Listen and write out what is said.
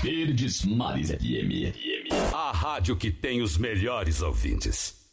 Verdes Mares FM. A rádio que tem os melhores ouvintes.